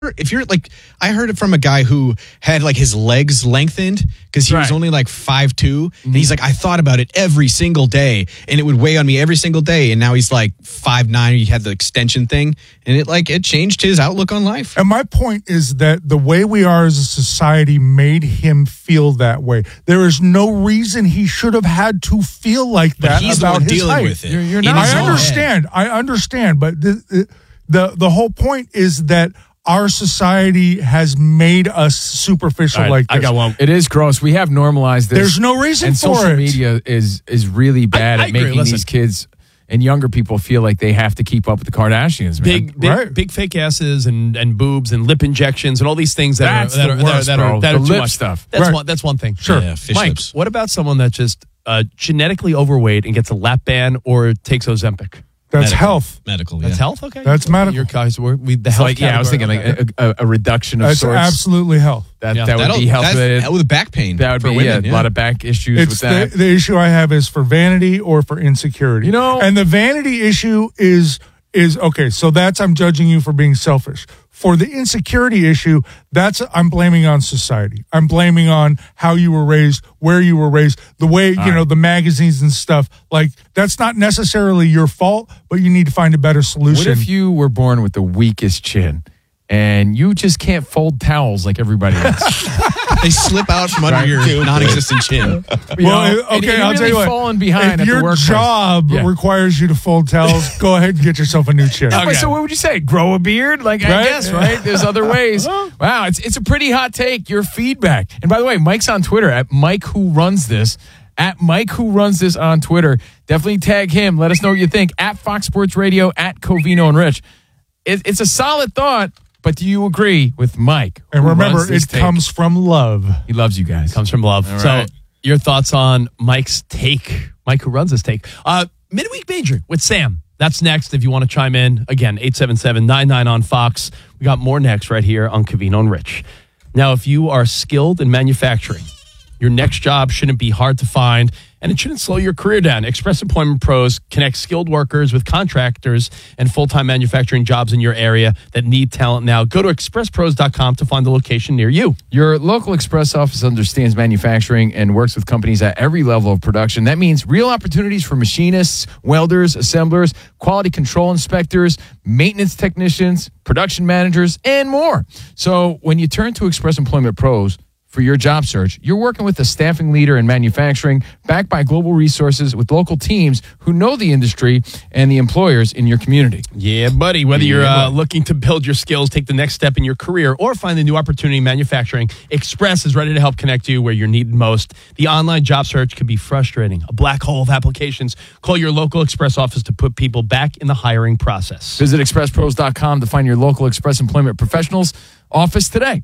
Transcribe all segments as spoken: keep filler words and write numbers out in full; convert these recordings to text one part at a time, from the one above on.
if you're like, I heard it from a guy who had like his legs lengthened because he right. was only like five two. Mm-hmm. And he's like, I thought about it every single day and it would weigh on me every single day. And now he's like five nine. He had the extension thing and it like, it changed his outlook on life. And my point is that the way we are as a society made him feel that way. There is no reason he should have had to feel like that but he's about the one his dealing height. with it. You're, you're not, I understand. Head. I understand. But the, the, the whole point is that our society has made us superficial right, like this. I got one. It is gross. We have normalized this. There's no reason and for social it. media is is really bad I, I at agree. making Listen. these kids and younger people feel like they have to keep up with the Kardashians. Man. Big, big, right. big fake asses and, and boobs and lip injections and all these things that that's are that the are, worst, that are, that are, that the are too lip much stuff. That's right. one. That's one thing. Sure, yeah, fish Mike. lips. What about someone that just uh, genetically overweight and gets a lap band or takes Ozempic? That's medical. health. Medical, yeah. That's health? Okay. That's medical. Your guys were we the health. Like, yeah, I was thinking category. like a, a, a reduction of That's sorts. absolutely health. That, Yeah. that would That'll- be health that's- related. That with back pain. That would for be women, yeah, yeah. a lot of back issues It's with that. the, the issue I have is for vanity or for insecurity. You know- and the vanity issue is is okay. So that's I'm judging you for being selfish. For the insecurity issue, that's I'm blaming on society. I'm blaming on how you were raised, where you were raised, the way you right. know the magazines and stuff. Like that's not necessarily your fault, but you need to find a better solution. What if you were born with the weakest chin and you just can't fold towels like everybody else? They slip out from under your non-existent chin. You well, know, okay, and you're I'll really tell you what. falling behind if at your the workplace. job Yeah. requires you to fold towels, go ahead and get yourself a new chin. Wait, so what would you say? Grow a beard? Like, I Right? guess, right? There's other ways. Wow, it's it's a pretty hot take. Your feedback. And by the way, Mike's on Twitter at Mike Who Runs This. At Mike Who Runs This on Twitter. Definitely tag him. Let us know what you think. At Fox Sports Radio, at Covino and Rich. It, it's a solid thought, but do you agree with Mike? And who remember, runs this it take? comes from love. He loves you guys. Comes from love. All So, right. your thoughts on Mike's take? Mike, who runs this take? Uh, midweek major with Sam. That's next. If you want to chime in, again, eight seven seven, nine nine on Fox. We got more next right here on Covino and Rich. Now, if you are skilled in manufacturing, your next job shouldn't be hard to find, and it shouldn't slow your career down. Express Employment Pros connect skilled workers with contractors and full-time manufacturing jobs in your area that need talent now. Go to express pros dot com to find the location near you. Your local Express office understands manufacturing and works with companies at every level of production. That means real opportunities for machinists, welders, assemblers, quality control inspectors, maintenance technicians, production managers, and more. So when you turn to Express Employment Pros for your job search, you're working with a staffing leader in manufacturing, backed by global resources with local teams who know the industry and the employers in your community. Yeah, buddy. Whether Yeah, you're uh, buddy. looking to build your skills, take the next step in your career, or find a new opportunity in manufacturing, Express is ready to help connect you where you're needed most. The online job search could be frustrating, a black hole of applications. Call your local Express office to put people back in the hiring process. Visit express pros dot com to find your local Express Employment Professionals office today.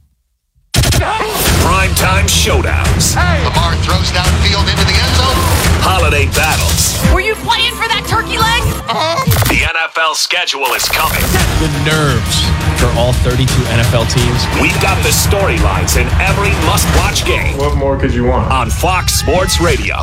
Primetime showdowns. Hey. Lamar throws downfield into the end zone. Holiday battles. Were you playing for that turkey leg? The N F L schedule is coming. The nerves for all thirty-two N F L teams. We've got the storylines in every must-watch game. What more could you want? On Fox Sports Radio.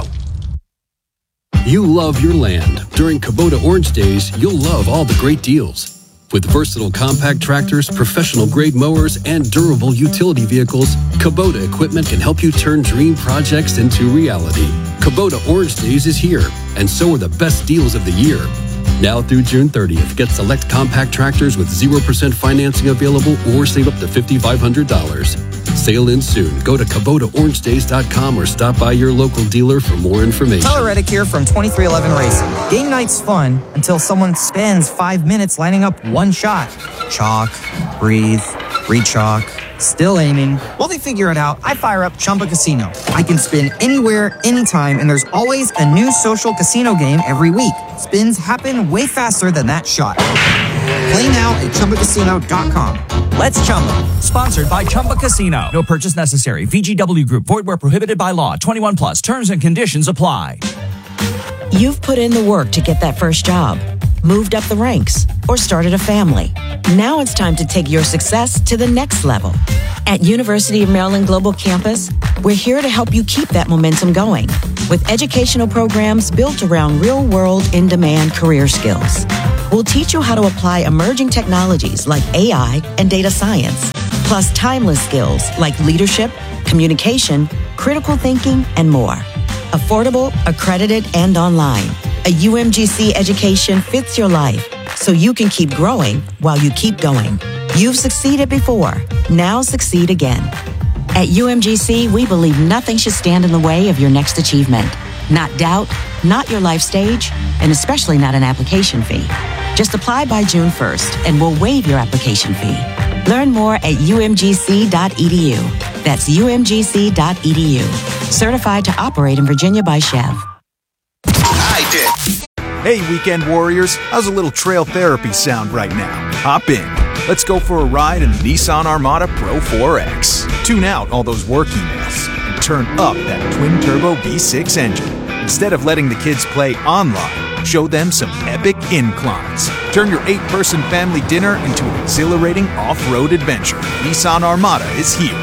You love your land. During Kubota Orange Days, you'll love all the great deals. With versatile compact tractors, professional-grade mowers, and durable utility vehicles, Kubota equipment can help you turn dream projects into reality. Kubota Orange Days is here, and so are the best deals of the year. Now through June thirtieth, get select compact tractors with zero percent financing available or save up to five thousand five hundred dollars. Sale in soon. Go to Kubota Orange Days dot com or stop by your local dealer for more information. Tyler Reddick here from twenty-three eleven Racing. Game night's fun until someone spends five minutes lining up one shot. Chalk, breathe, re-chalk, still aiming. While they figure it out, I fire up Chumba Casino. I can spin anywhere, anytime, and there's always a new social casino game every week. Spins happen way faster than that shot. Play now at Chumba Casino dot com. Let's Chumba. Sponsored by Chumba Casino. No purchase necessary. V G W Group. Void where prohibited by law. twenty-one plus. Terms and conditions apply. You've put in the work to get that first job, moved up the ranks, or started a family. Now it's time to take your success to the next level. At University of Maryland Global Campus, we're here to help you keep that momentum going with educational programs built around real-world, in-demand career skills. We'll teach you how to apply emerging technologies like A I and data science, plus timeless skills like leadership, communication, critical thinking, and more. Affordable, accredited, and online. A U M G C education fits your life, so you can keep growing while you keep going. You've succeeded before. Now succeed again. At U M G C, we believe nothing should stand in the way of your next achievement. Not doubt, not your life stage, and especially not an application fee. Just apply by June first, and we'll waive your application fee. Learn more at U M G C dot E D U. That's U M G C dot E D U. Certified to operate in Virginia by Chev. I did. Hey, weekend warriors. How's a little trail therapy sound right now? Hop in. Let's go for a ride in the Nissan Armada Pro four X. Tune out all those work emails and turn up that twin-turbo V six engine. Instead of letting the kids play online, show them some epic inclines. Turn your eight-person family dinner into an exhilarating off-road adventure. Nissan Armada is here.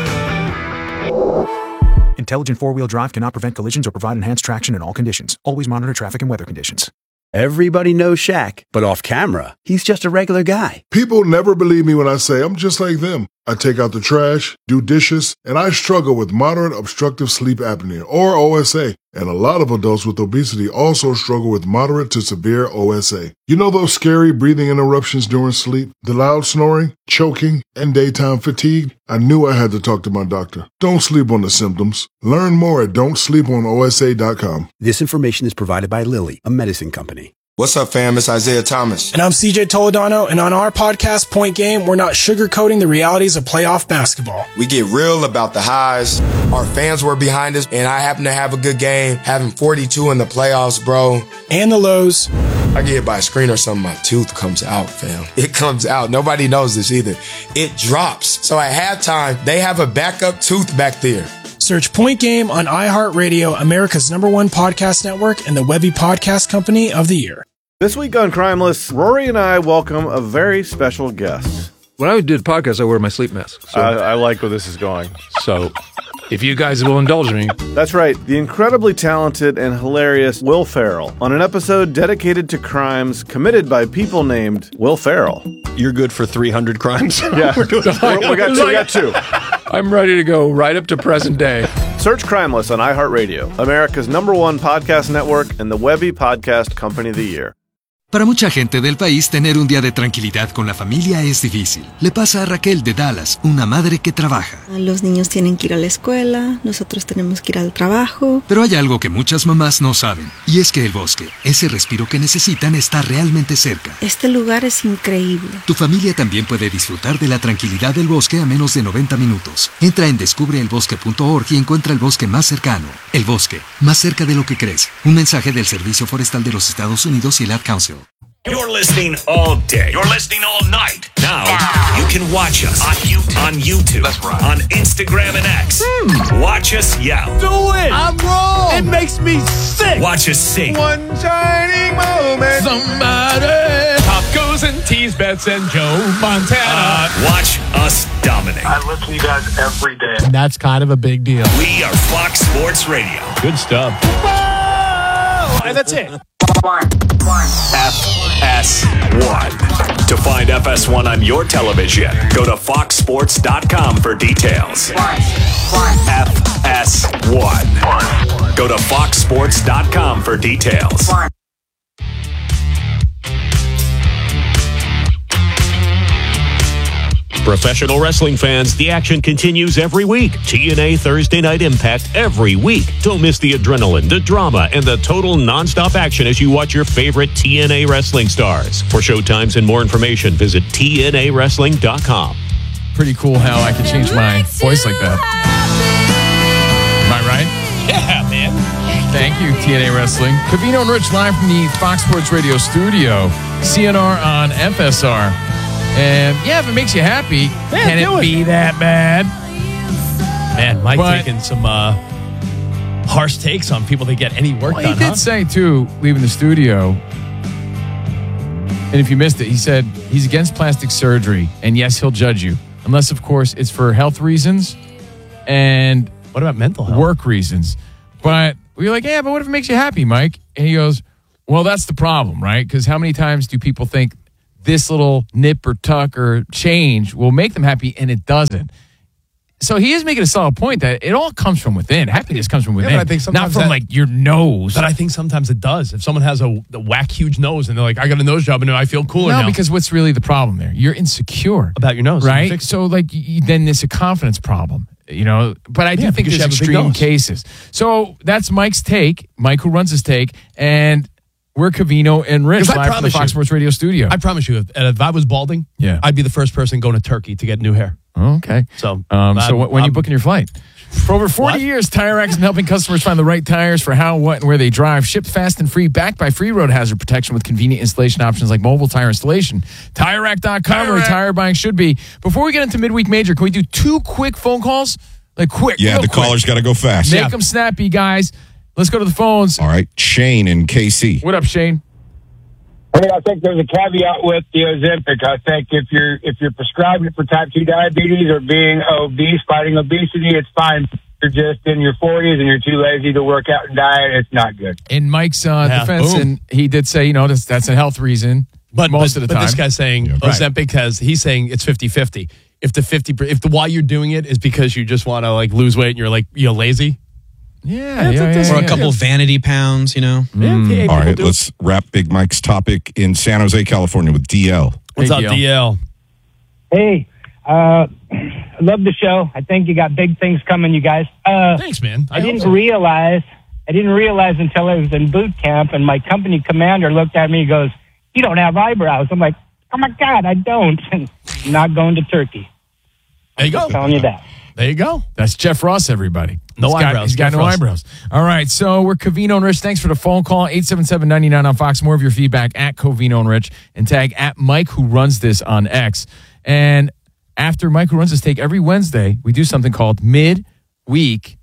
Intelligent four-wheel drive cannot prevent collisions or provide enhanced traction in all conditions. Always monitor traffic and weather conditions. Everybody knows Shaq, but off camera, he's just a regular guy. People never believe me when I say I'm just like them. I take out the trash, do dishes, and I struggle with moderate obstructive sleep apnea, or O S A. And a lot of adults with obesity also struggle with moderate to severe O S A. You know those scary breathing interruptions during sleep, the loud snoring, choking, and daytime fatigue? I knew I had to talk to my doctor. Don't sleep on the symptoms. Learn more at don't sleep on O S A dot com. This information is provided by Lilly, a medicine company. What's up, fam? It's Isaiah Thomas. And I'm C J Toledano, and on our podcast, Point Game, we're not sugarcoating the realities of playoff basketball. We get real about the highs. Our fans were behind us, and I happen to have a good game, having forty-two in the playoffs, bro. And the lows. I get hit by a screen or something, my tooth comes out, fam. It comes out. Nobody knows this either. It drops. So at halftime, they have a backup tooth back there. Search Point Game on iHeartRadio, America's number one podcast network, and the Webby Podcast Company of the Year. This week on Crimeless, Rory and I welcome a very special guest. When I do the podcast, I wear my sleep mask. So. I, I like where this is going. So, if you guys will indulge me. That's right, the incredibly talented and hilarious Will Ferrell on an episode dedicated to crimes committed by people named Will Ferrell. You're good for three hundred crimes? Yeah, we got two. We got two. I'm ready to go right up to present day. Search Crimeless on iHeartRadio, America's number one podcast network and the Webby Podcast Company of the Year. Para mucha gente del país, tener un día de tranquilidad con la familia es difícil. Le pasa a Raquel de Dallas, una madre que trabaja. Los niños tienen que ir a la escuela, nosotros tenemos que ir al trabajo. Pero hay algo que muchas mamás no saben, y es que el bosque, ese respiro que necesitan, está realmente cerca. Este lugar es increíble. Tu familia también puede disfrutar de la tranquilidad del bosque a menos de noventa minutos. Entra en descubre el bosque punto org y encuentra el bosque más cercano. El bosque, más cerca de lo que crees. Un mensaje del Servicio Forestal de los Estados Unidos y el Ad Council. You're listening all day. You're listening all night. Now you can watch us on YouTube, on, YouTube, That's right. on Instagram and X. Hmm. Watch us yell. Do it. I'm wrong. It makes me sick. Watch us sing. One tiny moment. Somebody. Pop goes and tease Bets and Joe Montana. Uh, watch us dominate. I listen to you guys every day. And that's kind of a big deal. We are Fox Sports Radio. Good stuff. Whoa! And that's it. One. One. F S one. To find F S one on your television, go to fox sports dot com for details. One. One. F S one. One. Go to fox sports dot com for details. One. Professional wrestling fans, the action continues every week. T N A Thursday Night Impact every week. Don't miss the adrenaline, the drama, and the total nonstop action as you watch your favorite T N A wrestling stars. For showtimes and more information, visit T N A wrestling dot com. Pretty cool how I can change my voice like that. Am I right? Yeah, man. Thank you, T N A Wrestling. Covino and Rich live from the Fox Sports Radio studio. C N R on F S R. And yeah, if it makes you happy, yeah, can it, it be that bad? Man, Mike but, taking some uh, harsh takes on people that get any work well, done. He did huh? say, too, leaving the studio, and if you missed it, he said he's against plastic surgery, and yes, he'll judge you. Unless, of course, it's for health reasons and what about mental health? Work reasons. But we were like, yeah, but what if it makes you happy, Mike? And he goes, well, that's the problem, right? Because how many times do people think this little nip or tuck or change will make them happy, and it doesn't. So he is making a solid point that it all comes from within. Happiness comes from within, Yeah, but I think not sometimes from that- like your nose. But I think sometimes it does. If someone has a, a whack huge nose and they're like, I got a nose job and I feel cooler No, now. because what's really the problem there? You're insecure about your nose, right? Fix it. So like y- then it's a confidence problem, you know. But I do Yeah, think because there's you have a big extreme nose. cases. So that's Mike's take. Mike, who runs his take, and we're Covino and Rich 'Cause I live from the promise Fox you- Sports Radio studio. I promise you, if, if I was balding, Yeah. I'd be the first person going to Turkey to get new hair. Okay. So, Um, so I'm- when are you I'm- booking your flight? For over forty What? years, Tire Rack has been helping customers find the right tires for how, what, and where they drive. Shipped fast and free, backed by free road hazard protection with convenient installation options like mobile tire installation. Tire Rack dot com, where tire buying should be. Before we get into midweek major, can we do two quick phone calls? Like quick. Yeah, real the quick. caller's got to go fast. Make them snappy, guys. Let's go to the phones. All right, Shane in K C. What up, Shane? Hey, I think there's a caveat with the Ozempic. I think if you're if you're prescribed it for type two diabetes or being obese, fighting obesity, it's fine. If you're just in your forties and you're too lazy to work out and diet, it's not good. In Mike's uh, Yeah, defense, boom. and he did say, you know, that's, that's a health reason. But most but, of the but time. this guy's saying Right. Ozempic has, he's saying it's fifty-fifty. If the fifty, if the why you're doing it is because you just want to like lose weight and you're like, you're lazy. Yeah, yeah, yeah, or a yeah. couple vanity pounds, you know. Yeah, All right, do it. let's wrap Big Mike's topic in San Jose, California with D L. What's Hey, up, D L? D L? Hey, uh, I love the show. I think you got big things coming, you guys. Uh, Thanks, man. I, I hope didn't so. realize, I didn't realize until I was in boot camp and my company commander looked at me and goes, "You don't have eyebrows." I'm like, "Oh my God, I don't." Not going to Turkey. There you go. I'm telling you that. There you go. That's Jeff Ross, everybody. No He's got- eyebrows, He's got Jeff no Ross. eyebrows. All right, so we're Covino and Rich. Thanks for the phone call. eight seven seven, nine nine on Fox. More of your feedback at Covino and Rich. And tag at Mike, who runs this on X. And after Mike, who runs this take, every Wednesday, we do something called Mid-Week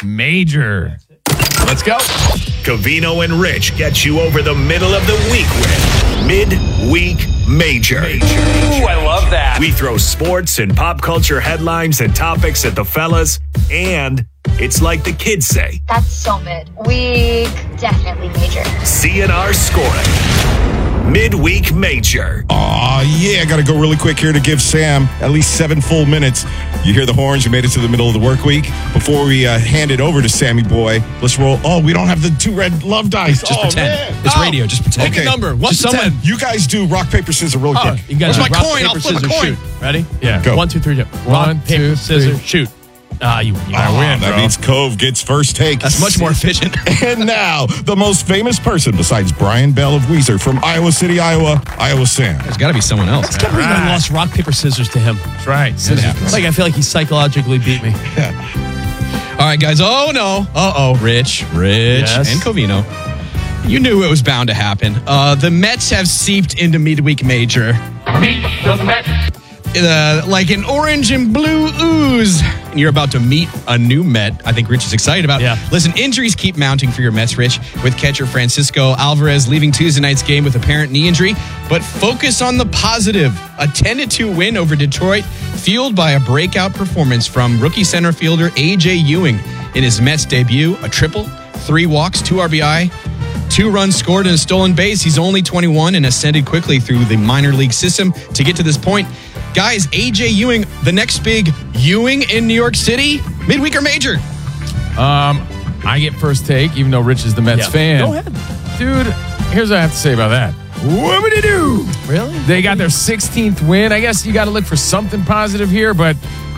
Major. Let's go. Covino and Rich get you over the middle of the week with Mid-Week Major. Ooh, I love that. We throw sports and pop culture headlines and topics at the fellas, and it's like the kids say, That's so mid. Week, definitely major. C N R scoring. Midweek Major. Aw, yeah, I got to go really quick here to give Sam at least seven full minutes. You hear the horns, you made it to the middle of the work week. Before we uh, hand it over to Sammy Boy, let's roll. Oh, we don't have the two red love dice. Just oh, pretend. Man. It's Oh. radio. Just pretend. Pick a number. One Just to someone, ten. you guys do rock, paper, scissors real Oh, quick. you guys Where's do my rock, coin? paper, I'll flip a scissors, coin. shoot. Ready? Yeah. Go. One, two, three, rock, One, paper, two, scissors, three. shoot. Ah, you win. You Ah, win, that bro. means Cove gets first take. That's much more efficient. And now, the most famous person besides Brian Bell of Weezer from Iowa City, Iowa, Iowa Sam. There's got to be someone else. I can't believe I lost rock, paper, scissors to him. That's right. It happens. Like, I feel like he psychologically beat me. All right, guys. Oh, no. Uh-oh. Rich, Rich, Yes. and Covino. You knew it was bound to happen. Uh, the Mets have seeped into midweek major. Meet the Mets. Uh, like an orange and blue ooze. And you're about to meet a new Met. I think Rich is excited about. Yeah. Listen, injuries keep mounting for your Mets, Rich, with catcher Francisco Alvarez leaving Tuesday night's game with apparent knee injury. But focus on the positive. A ten to two win over Detroit, fueled by a breakout performance from rookie center fielder A J Ewing in his Mets debut. A triple, three walks, two R B I, two runs scored and a stolen base. He's only twenty-one and ascended quickly through the minor league system to get to this point. Guys, A J Ewing, the next big Ewing in New York City, midweek or major? Um, I get first take, even though Rich is the Mets Yeah. fan. Go ahead. Dude, here's what I have to say about that. Whoopity doo! Really? They got their sixteenth win. I guess you got to look for something positive here, but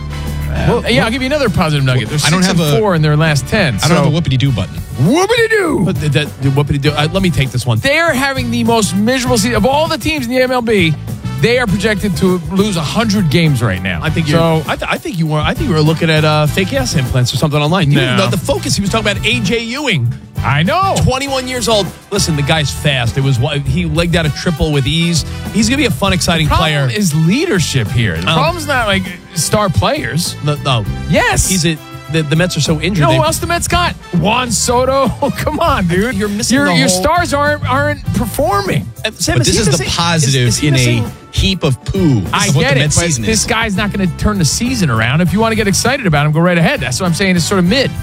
uh, yeah, I'll give you another positive nugget. They're I six don't have and a- four in their last ten. I don't have a whoopity doo button. Whoopity doo! But that, that, what did he do? Uh, let me take this one. They're having the most miserable season of all the teams in the M L B. They are projected to lose one hundred games right now. I think you're, so. I, th- I think you were. I think you were looking at uh, fake ass implants or something online. You, No. the, the focus. He was talking about A J Ewing, I know. twenty-one years old. Listen, the guy's fast. It was he legged out a triple with ease. He's gonna be a fun, exciting The player. problem is leadership here. The Um, problem's not like star players. no, no, Yes. he's a. The, the Mets are so injured. You know they- who else the Mets got? Juan Soto. Come on, dude. You're missing your, the your whole- stars aren't aren't performing. Uh, Sam, But is this he is the missing- positive is- is he in missing- a heap of poo. I of what get the it, Mets but season this is. guy's not going to turn the season around. If you want to get excited about him, go right ahead. That's what I'm saying. It's sort of mid.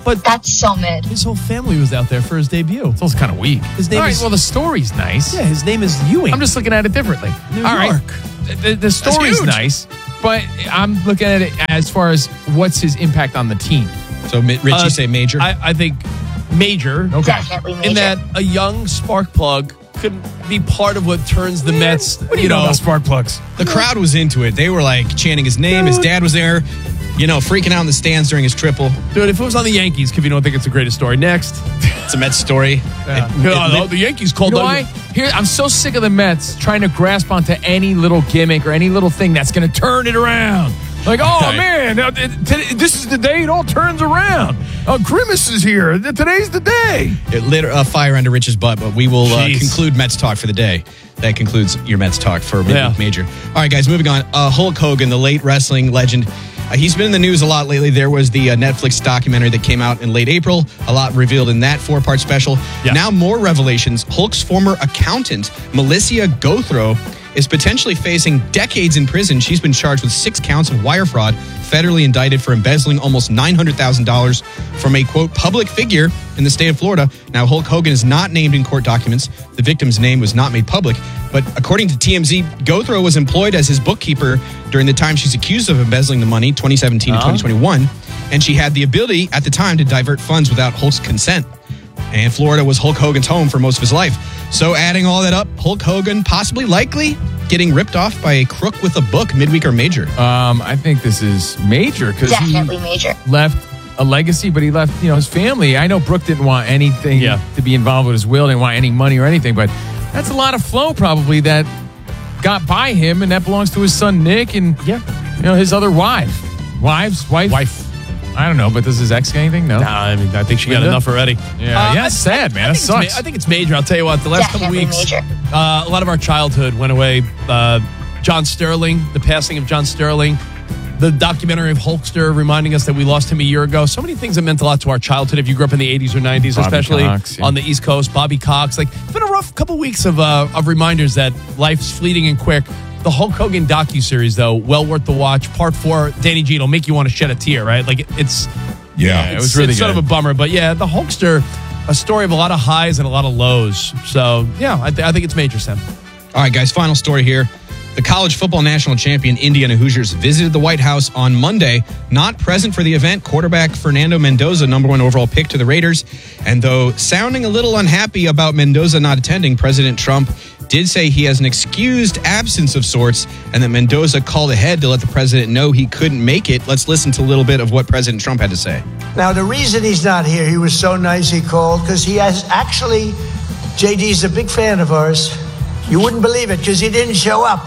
But that's so mid. His whole family was out there for his debut. It's also kind of weak. His name All right, is. well, the story's nice. Yeah, his name is Ewing. I'm just looking at it differently. New All right. York. The, the story's huge. nice, but I'm looking at it as far as what's his impact on the team. So, Rich, Uh, you say major? I, I think major. Okay. Definitely major. In that a young spark plug could be part of what turns the Mets. What do you know about spark plugs? The crowd was into it. They were like chanting his name. His dad was there, you know, freaking out in the stands during his triple. Dude, if it was on the Yankees, Kevin, I don't think it's the greatest story. Next. It's a Mets story. Yeah. It- No, it- no, the Yankees called You know Doug- why? Here, I'm so sick of the Mets trying to grasp onto any little gimmick or any little thing that's going to turn it around. Like, oh, Right. man, uh, t- t- this is the day it all turns around. Uh, Grimace is here. Th- Today's the day. It lit a fire under Rich's butt, but we will uh, Jeez. conclude Mets talk for the day. That concludes your Mets talk for midweek Yeah. major. All right, guys, moving on. Uh, Hulk Hogan, the late wrestling legend. Uh, he's been in the news a lot lately. There was the uh, Netflix documentary that came out in late April. A lot revealed in that four-part special. Yeah. Now more revelations. Hulk's former accountant, Melissa Gothro, is potentially facing decades in prison. She's been charged with six counts of wire fraud, federally indicted for embezzling almost nine hundred thousand dollars from a, quote, public figure in the state of Florida. Now, Hulk Hogan is not named in court documents. The victim's name was not made public. But according to T M Z, Gothro was employed as his bookkeeper during the time she's accused of embezzling the money, twenty seventeen Uh-huh. to twenty twenty-one. And she had the ability at the time to divert funds without Hulk's consent. And Florida was Hulk Hogan's home for most of his life. So adding all that up, Hulk Hogan possibly likely getting ripped off by a crook with a book, midweek or major. Um, I think this is major because he Definitely major. left a legacy, but he left, you know, his family. I know Brooke didn't want anything Yeah. to be involved with his will, didn't want any money or anything, but that's a lot of flow probably that got by him, and that belongs to his son Nick and Yeah. you know his other wife, wives, wife, Wife. I don't know, but does his ex get anything? No. Nah, I mean, I think she got Linda? enough already. Yeah, Uh, yeah, I- it's sad, man. I That think it's ma- sucks. I think it's major. I'll tell you what, the last couple Definitely weeks, major. uh, a lot of our childhood went away. Uh, John Sterling, the passing of John Sterling, the documentary of Hulkster reminding us that we lost him a year ago. So many things that meant a lot to our childhood. If you grew up in the eighties or nineties, Bobby especially Cox, yeah. on the East Coast, Bobby Cox. Like, it's been a rough couple weeks of uh, of reminders that life's fleeting and quick. The Hulk Hogan docuseries, though, well worth the watch. Part four, Danny G, will make you want to shed a tear, right? Like, it's Yeah. it it's, was really it's sort of good. a bummer, but yeah, the Hulkster, a story of a lot of highs and a lot of lows. So yeah, I, th- I think it's major, Sam. All right, guys, final story here. The college football national champion Indiana Hoosiers visited the White House on Monday. Not present for the event, quarterback Fernando Mendoza, number one overall pick to the Raiders. And though sounding a little unhappy about Mendoza not attending, President Trump did say he has an excused absence of sorts and that Mendoza called ahead to let the president know he couldn't make it. Let's listen to a little bit of what President Trump had to say. Now, the reason he's not here, he was so nice he called, because he has actually, J D's a big fan of ours. You wouldn't believe it, because he didn't show up.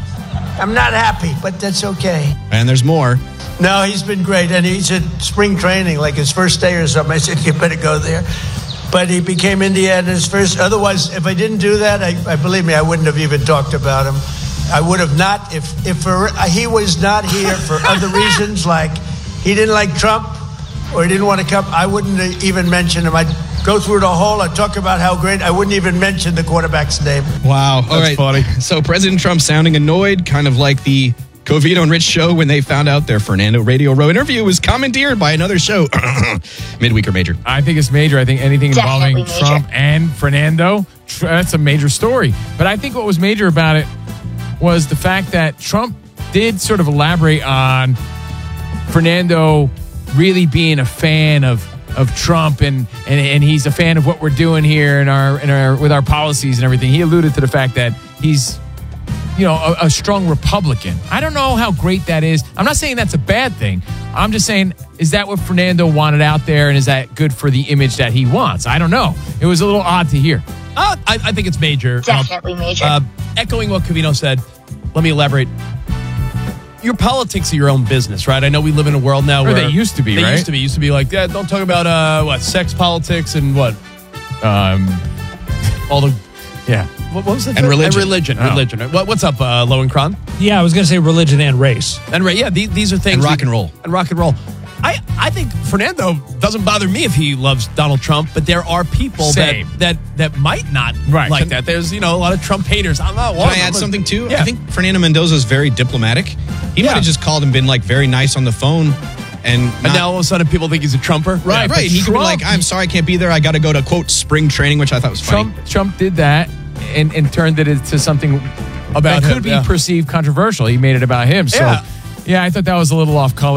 I'm not happy, but that's okay. And there's more. No, he's been great, and he's at spring training, like his first day or something. I said, you better go there. But he became Indiana's first. Otherwise, if I didn't do that, I, I believe me, I wouldn't have even talked about him. I would have not, if, if for, he was not here for other reasons, like he didn't like Trump or he didn't want to come, I wouldn't even mention him. I'd go through the whole, I'd talk about how great, I wouldn't even mention the quarterback's name. Wow. All That's right. funny. So President Trump sounding annoyed, kind of like the Covino and Rich show when they found out their Fernando Radio Row interview was commandeered by another show. Midweek or major? I think it's major. I think anything Definitely involving major. Trump and Fernando, tr- that's a major story. But I think what was major about it was the fact that Trump did sort of elaborate on Fernando really being a fan of of Trump and, and and he's a fan of what we're doing here and our and our with our policies and everything. He alluded to the fact that he's you know a, a strong Republican. I don't know how great that is. I'm not saying that's a bad thing. I'm just saying, is that what Fernando wanted out there, and is that good for the image that he wants? I don't know. It was a little odd to hear. Uh, I, I think it's major. Definitely major. Uh, echoing what Covino said, let me elaborate. Your politics are your own business, right? I know we live in a world now Or where they used to be, they right? used to be. Used to be like, yeah, don't talk about uh, what sex, politics, and what Um, all the yeah. what, what was the And third? religion. And religion, Oh. religion. What, what's up, uh, Lowen Kron? Yeah, I was going to say religion and race. And right, yeah, these, these are things. And rock we- and roll. And rock and roll. I, I think Fernando doesn't bother me if he loves Donald Trump, but there are people that, Same. that that might not Right. like that. There's, you know, a lot of Trump haters. I'm not one Can of I them, add but- something too? Yeah. I think Fernando Mendoza is very diplomatic. He Yeah. might have just called and been like very nice on the phone And, and now all of a sudden people think he's a Trumper. Right, Yeah, right. He could be Trump- like, I'm sorry I can't be there. I got to go to, quote, spring training, which I thought was funny. Trump Trump did that and, and turned it into something About that him, could be yeah. perceived controversial. He made it about him. So, Yeah. yeah, I thought that was a little off color.